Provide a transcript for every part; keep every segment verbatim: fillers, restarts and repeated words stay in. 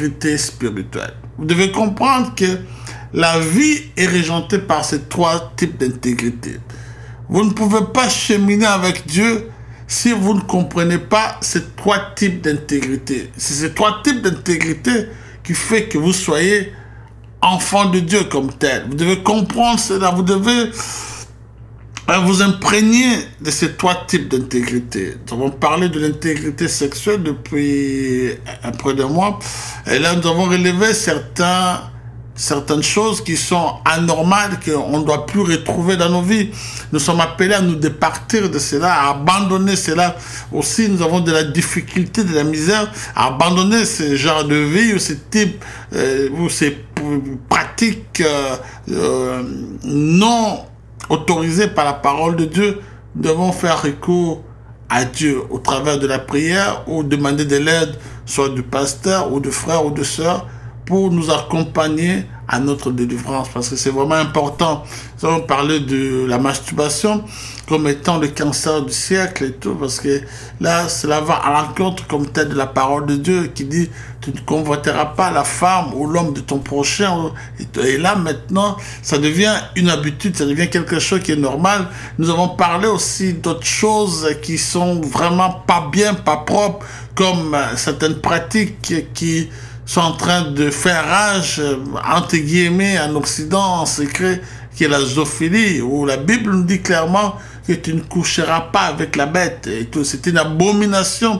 intégrité spirituelle. Vous devez comprendre que la vie est régentée par ces trois types d'intégrité. Vous ne pouvez pas cheminer avec Dieu si vous ne comprenez pas ces trois types d'intégrité. C'est ces trois types d'intégrité qui fait que vous soyez enfant de Dieu comme tel. Vous devez comprendre cela. Vous devez vous imprégner de ces trois types d'intégrité. Nous avons parlé de l'intégrité sexuelle depuis près d'un mois. Et là, nous avons relevé certains, certaines choses qui sont anormales, qu'on ne doit plus retrouver dans nos vies. Nous sommes appelés à nous départir de cela, à abandonner cela. Aussi, nous avons de la difficulté, de la misère, à abandonner ce genre de vie ou ce type, euh, ou ces pratiques euh, euh, non autorisés par la parole de Dieu. Nous devons faire recours à Dieu au travers de la prière ou demander de l'aide, soit du pasteur ou de frères ou de sœurs, pour nous accompagner à notre délivrance, parce que c'est vraiment important. Nous allons parler de la masturbation comme étant le cancer du siècle et tout, parce que là, cela va à l'encontre comme tel de la parole de Dieu qui dit « Tu ne convoiteras pas la femme ou l'homme de ton prochain ». Et là, maintenant, ça devient une habitude, ça devient quelque chose qui est normal. Nous avons parlé aussi d'autres choses qui sont vraiment pas bien, pas propres, comme certaines pratiques qui sont en train de faire rage, entre guillemets, en Occident, en secret, qui est la zoophilie, où la Bible nous dit clairement que tu ne coucheras pas avec la bête, et tout. C'est une abomination.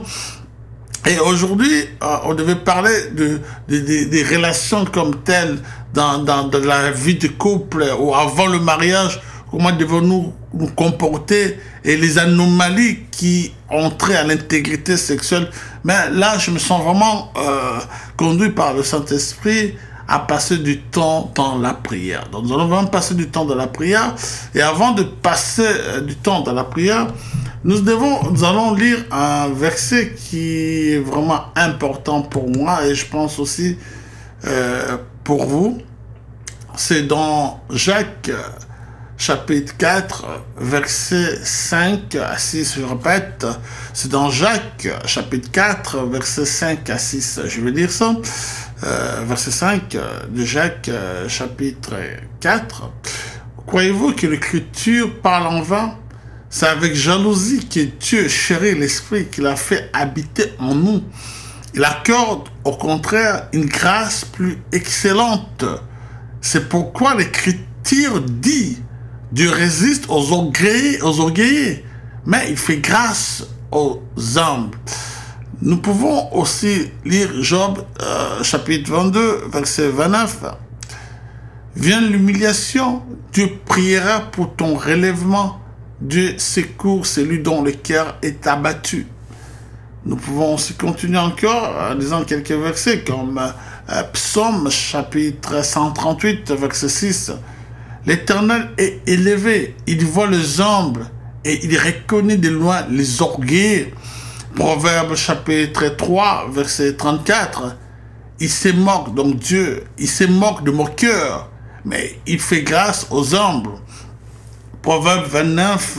Et aujourd'hui, euh, on devait parler de, de, de, des relations comme telles dans, dans, dans la vie de couple, ou avant le mariage, comment devons-nous nous comporter, et les anomalies qui entraient à l'intégrité sexuelle. Mais là, je me sens vraiment euh, conduit par le Saint-Esprit à passer du temps dans la prière. Donc, nous allons vraiment passer du temps dans la prière. Et avant de passer euh, du temps dans la prière, nous devons, nous allons lire un verset qui est vraiment important pour moi, et je pense aussi euh, pour vous. C'est dans Jacques, chapitre quatre, versets cinq à six, je répète, c'est dans Jacques, chapitre quatre, versets cinq à six, je vais lire ça, euh, verset cinq de Jacques, euh, chapitre quatre. Croyez-vous que l'Écriture parle en vain? C'est avec jalousie que Dieu chérit l'Esprit qu'il a fait habiter en nous. Il accorde, au contraire, une grâce plus excellente. C'est pourquoi l'Écriture dit: Dieu résiste aux orgueillés, aux orgueillés, mais il fait grâce aux humbles. Nous pouvons aussi lire Job, euh, chapitre vingt-deux, verset vingt-neuf. Vient l'humiliation, Dieu priera pour ton relèvement. Dieu secourt celui dont le cœur est abattu. Nous pouvons aussi continuer encore en lisant quelques versets comme euh, Psaume, chapitre cent trente-huit, verset six. L'Éternel est élevé, il voit les humbles et il reconnaît de loin les orgueilleux. Proverbe chapitre trois, verset trente-quatre. Il se moque, donc Dieu, il se moque de mon cœur, mais il fait grâce aux humbles. Proverbe vingt-neuf,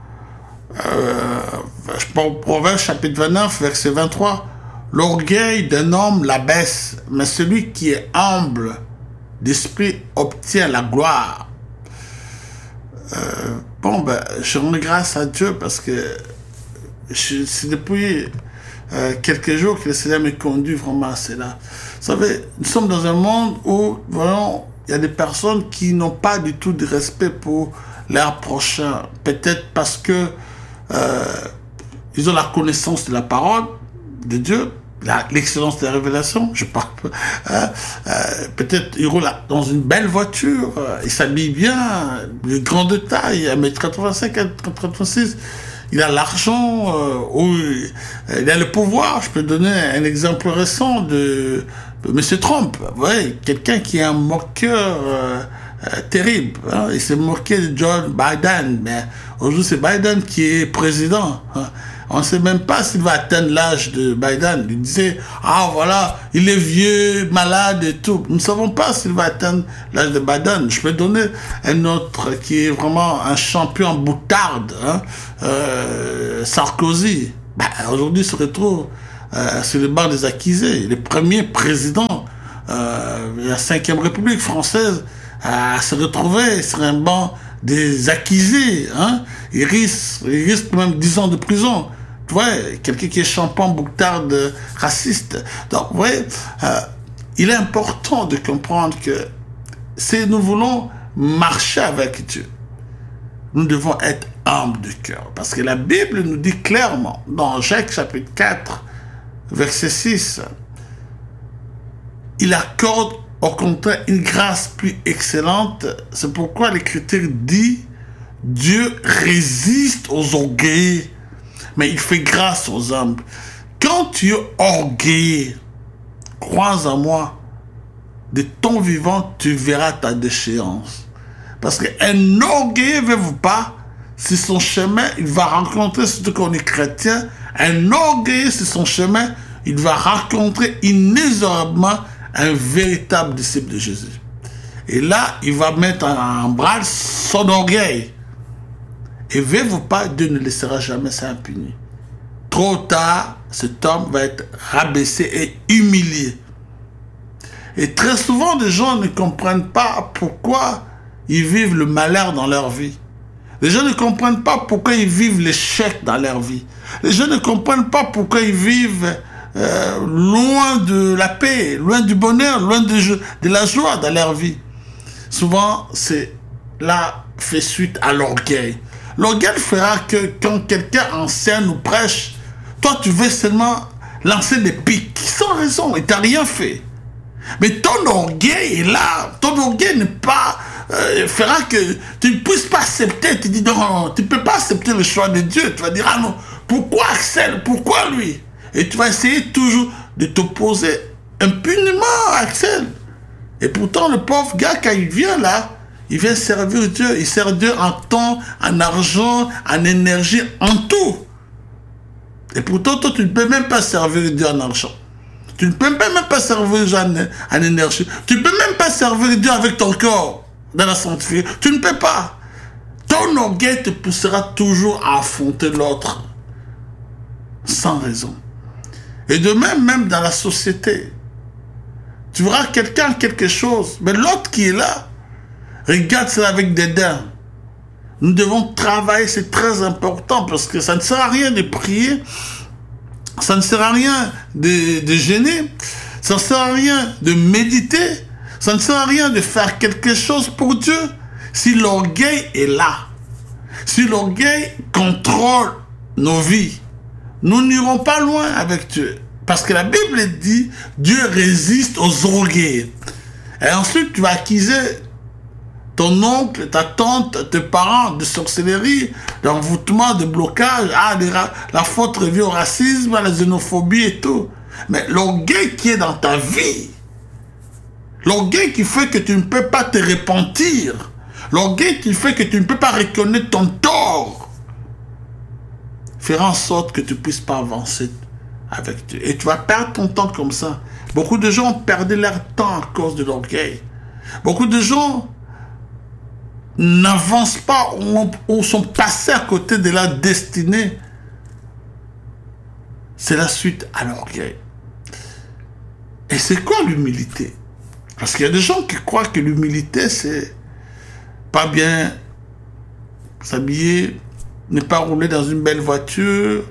euh, Proverbe chapitre vingt-neuf, verset vingt-trois. L'orgueil d'un homme l'abaisse, mais celui qui est humble d'esprit obtient la gloire. Euh, bon, ben, je rends grâce à Dieu parce que c'est depuis euh, quelques jours que le Seigneur me conduit vraiment à cela. Vous savez, nous sommes dans un monde où, voyons, il y a des personnes qui n'ont pas du tout de respect pour leur prochain. Peut-être parce que euh, ils ont la connaissance de la parole de Dieu, l'excellence de la révélation, je parle hein, euh, peut-être il roule dans une belle voiture, euh, il s'habille bien, de grande taille, un mètre quatre-vingt-cinq, un mètre quatre-vingt-six, il a l'argent, euh, ou, euh, il a le pouvoir. Je peux donner un exemple récent de, de M. Trump, ouais, quelqu'un qui est un moqueur euh, euh, terrible, hein, il s'est moqué de John Biden, mais aujourd'hui c'est Biden qui est président, hein. On ne sait même pas s'il va atteindre l'âge de Biden. Il disait, ah voilà, il est vieux, malade et tout. Nous ne savons pas s'il va atteindre l'âge de Biden. Je peux donner un autre qui est vraiment un champion en boutarde, hein, euh, Sarkozy. Ben, aujourd'hui, il se retrouve euh, sur le banc des accusés, le premier président euh, de la cinquième République française à se retrouver sur un banc des accusés. Hein? Il risque, il risque même dix ans de prison. Tu vois, quelqu'un qui est champon bouctarde raciste. Donc, vous voyez, euh, il est important de comprendre que si nous voulons marcher avec Dieu, nous devons être humbles de cœur. Parce que la Bible nous dit clairement, dans Jacques chapitre quatre, verset six, il accorde au contraire une grâce plus excellente. C'est pourquoi l'Écriture dit, Dieu résiste aux orgueilleux, mais il fait grâce aux humbles. Quand tu es orgueilleux, crois en moi, de ton vivant, tu verras ta déchéance. Parce qu'un orgueilleux, veux-vous pas, si son chemin, il va rencontrer, surtout qu'on est chrétien, un orgueilleux, sur son chemin, il va rencontrer inexorablement un véritable disciple de Jésus. Et là, il va mettre en branle son orgueil. Et veux-vous pas, Dieu ne laissera jamais ça impuni. Trop tard, cet homme va être rabaissé et humilié. Et très souvent, les gens ne comprennent pas pourquoi ils vivent le malheur dans leur vie. Les gens ne comprennent pas pourquoi ils vivent l'échec dans leur vie. Les gens ne comprennent pas pourquoi ils vivent euh, loin de la paix, loin du bonheur, loin de, de la joie dans leur vie. Souvent, c'est là fait suite à l'orgueil. L'orgueil fera que quand quelqu'un enseigne ou prêche, toi tu veux seulement lancer des pics sans raison et tu n'as rien fait. Mais ton orgueil est là, ton orgueil n'est pas... Euh, fera que tu ne puisses pas accepter, tu dis non, tu ne peux pas accepter le choix de Dieu. Tu vas dire, ah non, pourquoi Axel, pourquoi lui? Et tu vas essayer toujours de t'opposer impunément à Axel. Et pourtant, le pauvre gars, quand il vient là, il vient servir Dieu. Il sert Dieu en temps, en argent, en énergie, en tout. Et pourtant, toi, tu ne peux même pas servir Dieu en argent. Tu ne peux même pas servir Dieu en, en énergie. Tu ne peux même pas servir Dieu avec ton corps. Dans la sanctification. Tu ne peux pas. Ton orgueil te poussera toujours à affronter l'autre sans raison. Et de même, même dans la société, tu verras quelqu'un quelque chose, mais l'autre qui est là, regarde cela avec dédain. Nous devons travailler, c'est très important, parce que ça ne sert à rien de prier, ça ne sert à rien de, de gêner, ça ne sert à rien de méditer, ça ne sert à rien de faire quelque chose pour Dieu si l'orgueil est là. Si l'orgueil contrôle nos vies, nous n'irons pas loin avec Dieu. Parce que la Bible dit, Dieu résiste aux orgueils. Et ensuite, tu vas accuser ton oncle, ta tante, tes parents de sorcellerie, d'envoûtement, de blocage, ah, la faute revient au racisme, à la xénophobie et tout. Mais l'orgueil qui est dans ta vie, l'orgueil qui fait que tu ne peux pas te repentir. L'orgueil qui fait que tu ne peux pas reconnaître ton tort. Fera en sorte que tu ne puisses pas avancer avec Dieu. Et tu vas perdre ton temps comme ça. Beaucoup de gens ont perdu leur temps à cause de l'orgueil. Beaucoup de gens n'avancent pas ou, ou sont passés à côté de leur destinée. C'est la suite à l'orgueil. Et c'est quoi l'humilité? Parce qu'il y a des gens qui croient que l'humilité, c'est pas bien s'habiller, ne pas rouler dans une belle voiture,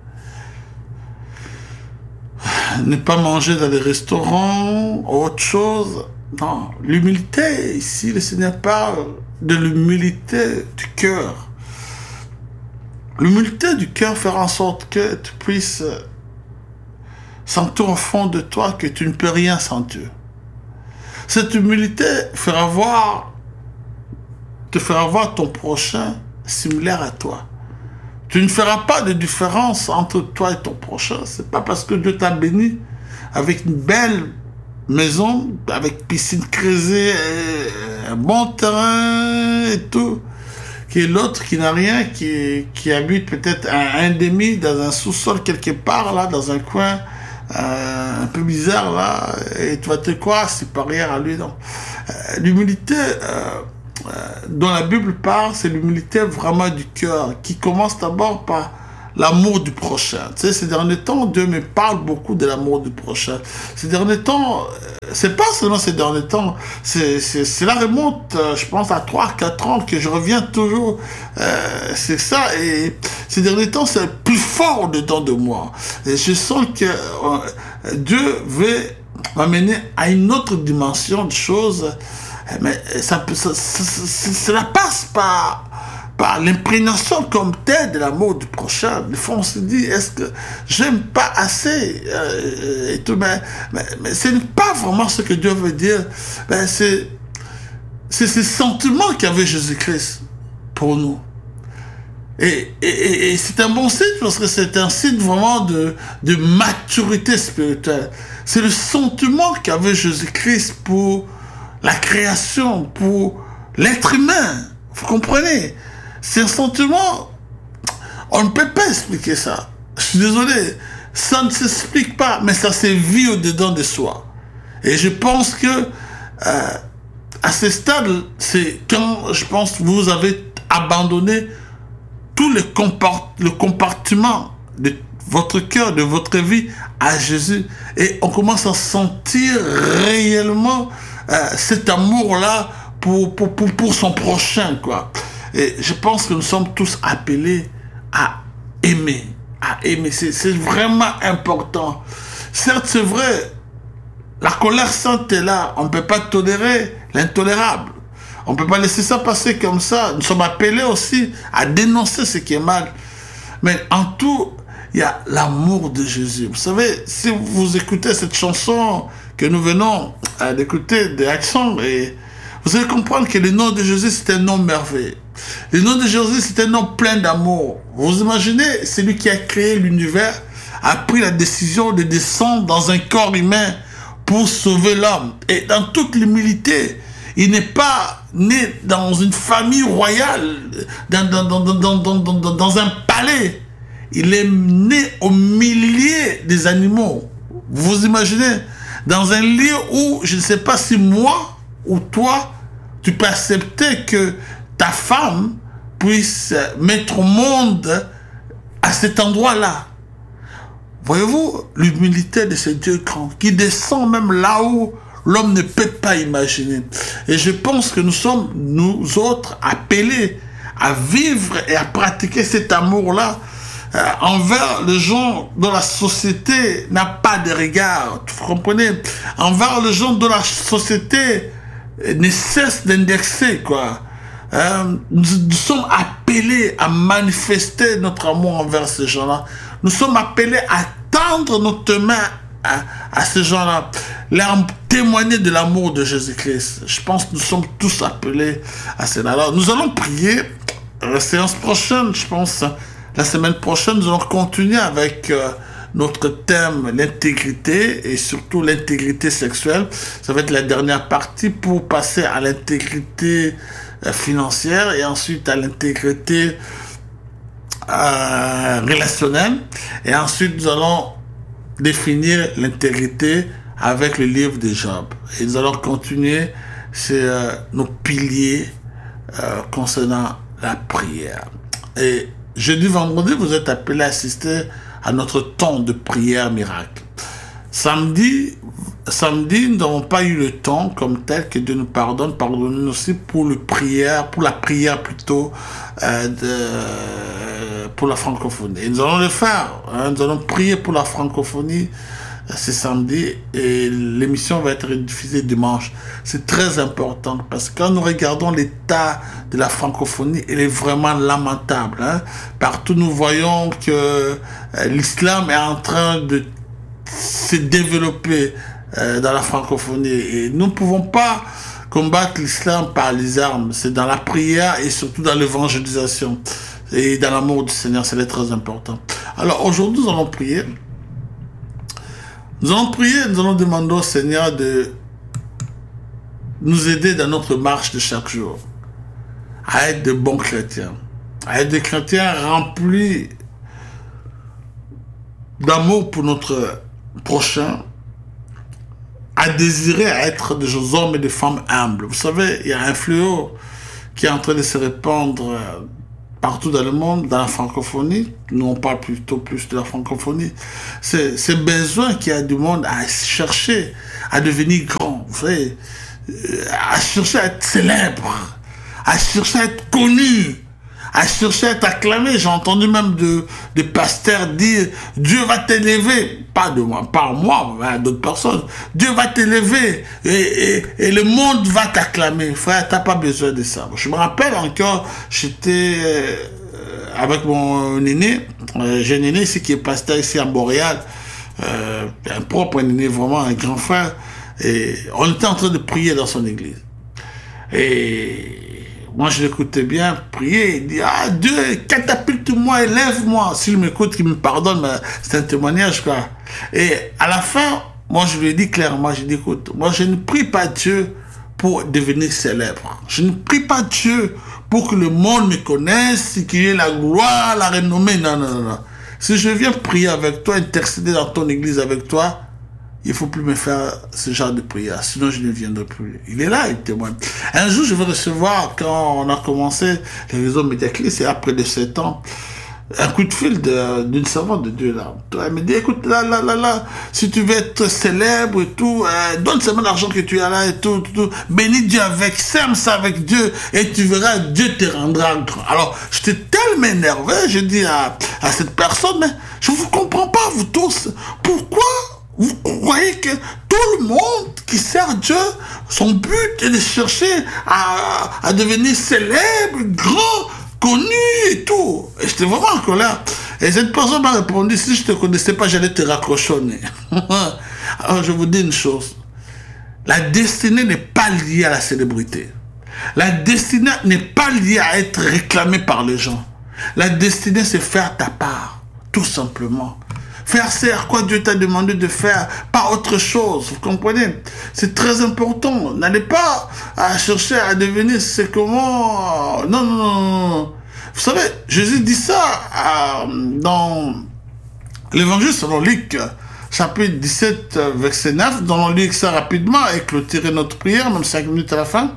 ne pas manger dans les restaurants, autre chose. Non, l'humilité, ici, le Seigneur parle de l'humilité du cœur. L'humilité du cœur fera en sorte que tu puisses sentir au fond de toi que tu ne peux rien sans Dieu. Cette humilité fera voir, te fera voir ton prochain similaire à toi. Tu ne feras pas de différence entre toi et ton prochain. C'est pas parce que Dieu t'a béni avec une belle maison, avec piscine creusée, un bon terrain et tout, que l'autre qui n'a rien, qui, qui habite peut-être un, un demi dans un sous-sol quelque part, là, dans un coin, Euh, un peu bizarre là, et tu vas te croire supérieur à lui. Non. Euh, l'humilité euh, euh, dont la Bible parle, c'est l'humilité vraiment du cœur, qui commence d'abord par l'amour du prochain. Tu sais, ces derniers temps, Dieu me parle beaucoup de l'amour du prochain. Ces derniers temps, c'est pas seulement ces derniers temps, c'est, c'est, cela remonte, je pense, à trois quatre ans que je reviens toujours. Euh, c'est ça, et ces derniers temps, c'est plus fort dedans de moi. Et je sens que euh, Dieu veut m'amener à une autre dimension de choses, mais ça, ça, ça, ça, cela passe par par l'imprégnation comme telle de l'amour du prochain. Des fois, on se dit, est-ce que j'aime pas assez euh, et tout, mais, mais, mais ce n'est pas vraiment ce que Dieu veut dire. Ben, c'est, c'est ce sentiment qu'avait Jésus-Christ pour nous. Et, et, et c'est un bon signe parce que c'est un signe vraiment de, de maturité spirituelle. C'est le sentiment qu'avait Jésus-Christ pour la création, pour l'être humain. Vous comprenez? C'est un sentiment, on ne peut pas expliquer ça. Je suis désolé, ça ne s'explique pas, mais ça se vit au-dedans de soi. Et je pense que euh, à ce stade, c'est quand, je pense, vous avez abandonné tout le, compart le compartiment de votre cœur, de votre vie à Jésus. Et on commence à sentir réellement euh, cet amour-là pour, pour, pour, pour son prochain, quoi. Et je pense que nous sommes tous appelés à aimer, à aimer. C'est, c'est vraiment important. Certes, c'est vrai, la colère sainte est là. On ne peut pas tolérer l'intolérable. On ne peut pas laisser ça passer comme ça. Nous sommes appelés aussi à dénoncer ce qui est mal. Mais en tout, il y a l'amour de Jésus. Vous savez, si vous écoutez cette chanson que nous venons d'écouter de Action, et vous allez comprendre que le nom de Jésus, c'est un nom merveilleux. Le nom de Jésus, c'est un nom plein d'amour. Vous imaginez, celui qui a créé l'univers a pris la décision de descendre dans un corps humain pour sauver l'homme. Et dans toute l'humilité, il n'est pas né dans une famille royale, dans, dans, dans, dans, dans, dans, dans un palais. Il est né au milieu des animaux. Vous imaginez, dans un lieu où, je ne sais pas si moi ou toi, tu peux accepter que ta femme puisse mettre au monde à cet endroit-là. Voyez-vous l'humilité de ce Dieu grand qui descend même là où l'homme ne peut pas imaginer. Et je pense que nous sommes, nous autres, appelés à vivre et à pratiquer cet amour-là euh, envers les gens dont la société n'a pas de regard. Vous comprenez? Envers les gens dont la société ne cesse d'indexer, quoi. Euh, nous, nous sommes appelés à manifester notre amour envers ces gens-là. Nous sommes appelés à tendre notre main à, à ces gens-là, leur témoigner de l'amour de Jésus-Christ. Je pense que nous sommes tous appelés à cela. Alors, nous allons prier. La séance prochaine, je pense, la semaine prochaine, nous allons continuer avec euh, notre thème, l'intégrité, et surtout l'intégrité sexuelle. Ça va être la dernière partie pour passer à l'intégrité financière et ensuite à l'intégrité euh, relationnelle, et ensuite nous allons définir l'intégrité avec le livre de Job, et nous allons continuer sur euh, nos piliers euh, concernant la prière. Et jeudi, vendredi, vous êtes appelés à assister à notre temps de prière miracle. Samedi, samedi, nous n'avons pas eu le temps comme tel, que Dieu nous pardonne, pardonne-nous aussi pour le prière, pour la prière plutôt euh, de, pour la francophonie. Et nous allons le faire, hein, nous allons prier pour la francophonie euh, ce samedi, et l'émission va être diffusée dimanche. C'est très important parce que quand nous regardons l'état de la francophonie, il est vraiment lamentable. Hein. Partout nous voyons que euh, l'islam est en train de se développer euh, dans la francophonie, et nous ne pouvons pas combattre l'islam par les armes. C'est dans la prière et surtout dans l'évangélisation et dans l'amour du Seigneur. C'est très important. Alors aujourd'hui, nous allons prier. Nous allons prier, nous allons demander au Seigneur de nous aider dans notre marche de chaque jour à être de bons chrétiens, à être des chrétiens remplis d'amour pour notre prochain, à désirer être des hommes et des femmes humbles. Vous savez, il y a un fléau qui est en train de se répandre partout dans le monde, dans la francophonie, nous on parle plutôt plus de la francophonie, c'est ce besoin qu'il y a du monde à chercher à devenir grand, vous savez, à chercher à être célèbre, à chercher à être connu, à chercher à être acclamé. J'ai entendu même de, de pasteurs dire « Dieu va t'élever », pas de moi, pas moi, mais d'autres personnes. « Dieu va t'élever et, et, et le monde va t'acclamer ». Frère, t'as pas besoin de ça. Je me rappelle encore, j'étais euh, avec mon aîné, euh, j'ai un aîné ici qui est pasteur ici à Montréal, euh, un propre aîné, vraiment un grand frère, et on était en train de prier dans son église. Et moi, je l'écoutais bien prier. Il dit, ah, Dieu, catapulte-moi, élève-moi. S'il m'écoute, qu'il me pardonne, mais c'est un témoignage, quoi. Et à la fin, moi, je lui ai dit clairement, je lui ai dit, écoute, moi, je ne prie pas Dieu pour devenir célèbre. Je ne prie pas Dieu pour que le monde me connaisse, qu'il y ait la gloire, la renommée. Non, non, non, non. Si je viens prier avec toi, intercéder dans ton église avec toi, il ne faut plus me faire ce genre de prière, sinon je ne viendrai plus. Il est là, il témoigne. Un jour, je vais recevoir, quand on a commencé les réseaux médiaclics, c'est après de sept ans, un coup de fil d'une servante de Dieu là. Elle me dit, écoute, là, là, là, là, si tu veux être célèbre et tout, euh, donne seulement l'argent que tu as là et tout, tout, tout, bénis Dieu avec, sème ça avec Dieu et tu verras, Dieu te rendra grand. Alors, j'étais tellement énervé, je dis à, à cette personne, mais je ne vous comprends pas, vous tous, pourquoi vous croyez que tout le monde qui sert Dieu, son but est de chercher à, à devenir célèbre, grand, connu et tout. Et j'étais vraiment en colère. Et cette personne m'a répondu, si je ne te connaissais pas, j'allais te raccrochonner. Alors je vous dis une chose. La destinée n'est pas liée à la célébrité. La destinée n'est pas liée à être réclamée par les gens. La destinée, c'est faire ta part, tout simplement. Faire ce à quoi Dieu t'a demandé de faire, pas autre chose, vous comprenez? C'est très important. N'allez pas à chercher à devenir c'est comment... Non, non, non, non. Vous savez, Jésus dit ça euh, dans l'évangile selon Luc, chapitre dix-sept, verset neuf. Dans on lit ça rapidement et clôturer notre prière, même cinq minutes à la fin.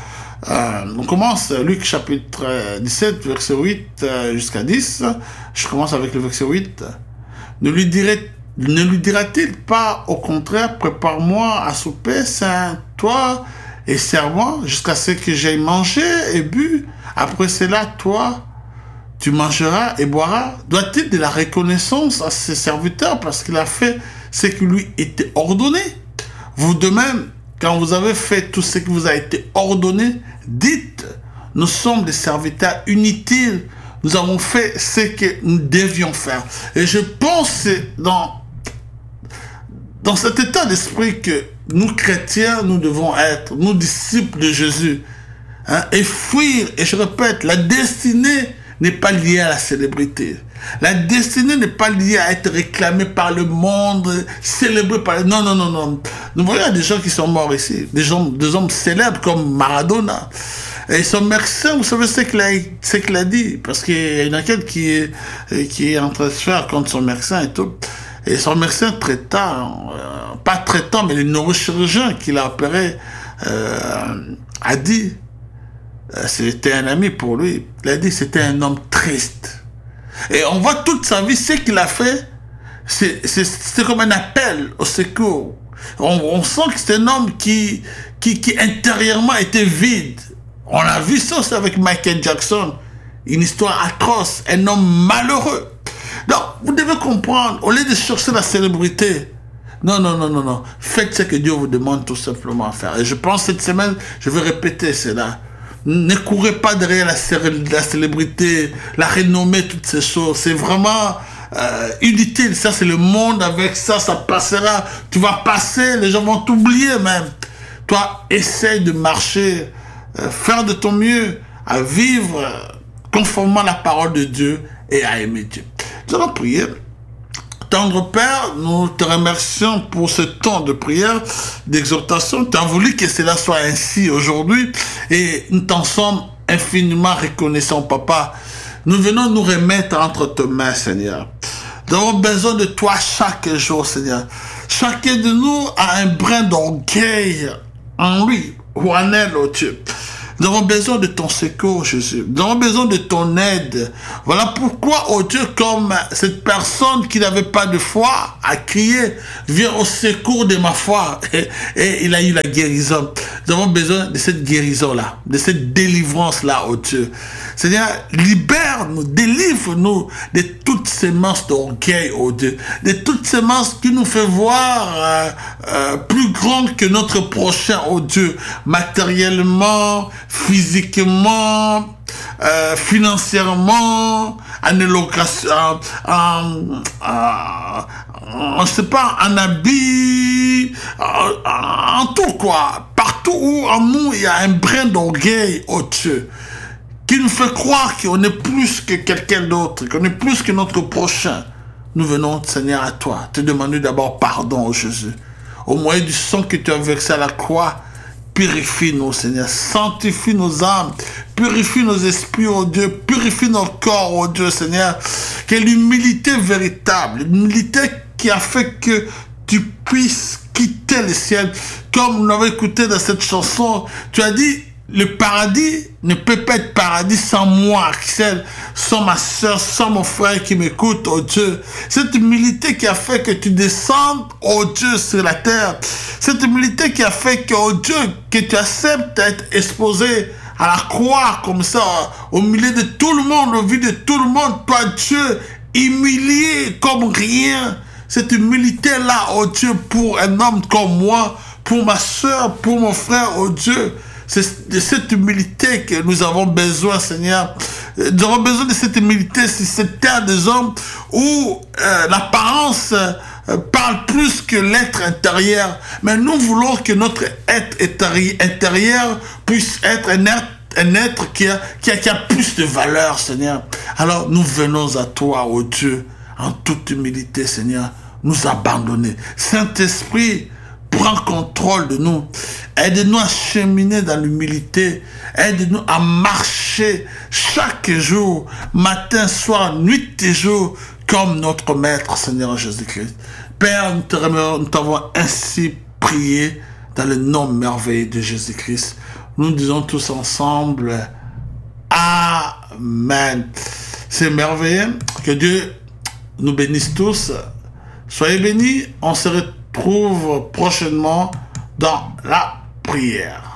Euh, on commence Luc chapitre dix-sept, verset huit euh, jusqu'à dix. Je commence avec le verset huit. Ne lui dirait, ne lui dira-t-il pas, au contraire, prépare-moi à souper, sains-toi et sers-moi jusqu'à ce que j'aie mangé et bu. Après cela, toi, tu mangeras et boiras. Doit-il de la reconnaissance à ses serviteurs parce qu'il a fait ce qui lui était ordonné? Vous de même, quand vous avez fait tout ce qui vous a été ordonné, dites, nous sommes des serviteurs inutiles. Nous avons fait ce que nous devions faire. Et je pense dans, dans cet état d'esprit que nous, chrétiens, nous devons être, nous, disciples de Jésus, hein, et fuir, et je répète, la destinée n'est pas liée à la célébrité. La destinée n'est pas liée à être réclamée par le monde, célébrée par... Le... Non, non, non, non. Nous voyons des gens qui sont morts ici, des, gens, des hommes célèbres comme Maradona. Et son médecin, vous savez ce qu'il a, ce qu'il a dit, parce qu'il y a une enquête qui est, qui est en train de se faire contre son médecin et tout. Et son médecin traitant, euh, pas traitant, mais le neurochirurgien qui l'a opéré, euh, a dit, euh, c'était un ami pour lui, il a dit c'était un homme triste. Et on voit toute sa vie, ce qu'il a fait, c'est, c'est, c'est comme un appel au secours. On, on sent que c'est un homme qui, qui, qui intérieurement était vide. On a vu ça aussi avec Michael Jackson, une histoire atroce, un homme malheureux. Donc, vous devez comprendre, au lieu de chercher la célébrité, non, non, non, non, non, faites ce que Dieu vous demande tout simplement à faire. Et je pense cette semaine, je vais répéter cela. Ne courez pas derrière la, la célébrité, la renommée, toutes ces choses. C'est vraiment euh, inutile. Ça, c'est le monde avec ça, ça passera. Tu vas passer, les gens vont t'oublier même. Toi, essaye de marcher, euh, faire de ton mieux, à vivre euh, conformément à la parole de Dieu et à aimer Dieu. Nous allons prier. Tendre Père, nous te remercions pour ce temps de prière, d'exhortation. Tu as voulu que cela soit ainsi aujourd'hui et nous t'en sommes infiniment reconnaissants, Papa. Nous venons nous remettre entre tes mains, Seigneur. Nous avons besoin de toi chaque jour, Seigneur. Chacun de nous a un brin d'orgueil en lui ou en elle, oh Dieu. Nous avons besoin de ton secours, Jésus. Nous avons besoin de ton aide. Voilà pourquoi, oh Dieu, comme cette personne qui n'avait pas de foi a crié, viens au secours de ma foi. Et, et il a eu la guérison. Nous avons besoin de cette guérison-là, de cette délivrance-là, oh Dieu. Seigneur, libère-nous, délivre-nous de toutes ces semences d'orgueil, oh Dieu. De toutes ces semences qui nous fait voir euh, euh, plus grand que notre prochain, oh Dieu. Matériellement, physiquement, euh, financièrement, en éloquence, en, en, en, en, je sais pas, en habit, en, en tout quoi. Partout où en nous il y a un brin d'orgueil, oh Dieu, qui nous fait croire qu'on est plus que quelqu'un d'autre, qu'on est plus que notre prochain. Nous venons, Seigneur, à toi, te demander d'abord pardon, oh Jésus. Au moyen du sang que tu as versé à la croix, purifie-nous, Seigneur. Sanctifie nos âmes. Purifie nos esprits, oh Dieu. Purifie nos corps, oh Dieu, Seigneur. Que l'humilité véritable, l'humilité qui a fait que tu puisses quitter le ciel. Comme nous l'avons écouté dans cette chanson, tu as dit, le paradis ne peut pas être paradis sans moi, Axel, sans ma soeur, sans mon frère qui m'écoute, oh Dieu. Cette humilité qui a fait que tu descendes, oh Dieu, sur la terre. Cette humilité qui a fait que, oh Dieu, que tu acceptes d'être exposé à la croix comme ça, au milieu de tout le monde, au vu de tout le monde, toi Dieu, humilié comme rien. Cette humilité-là, oh Dieu, pour un homme comme moi, pour ma soeur, pour mon frère, oh Dieu. C'est de cette humilité que nous avons besoin, Seigneur. Nous avons besoin de cette humilité sur cette terre des hommes où euh, l'apparence euh, parle plus que l'être intérieur. Mais nous voulons que notre être intérieur puisse être un être, un être qui, a, qui, a, qui a plus de valeur, Seigneur. Alors nous venons à toi, ô Dieu, en toute humilité, Seigneur, nous abandonner. Saint-Esprit, prends contrôle de nous. Aide-nous à cheminer dans l'humilité. Aide-nous à marcher chaque jour, matin, soir, nuit et jour, comme notre Maître, Seigneur Jésus-Christ. Père, nous t'avons ainsi prié dans le nom merveilleux de Jésus-Christ. Nous disons tous ensemble, Amen. C'est merveilleux. Que Dieu nous bénisse tous. Soyez bénis. On se retrouve prochainement dans la prière.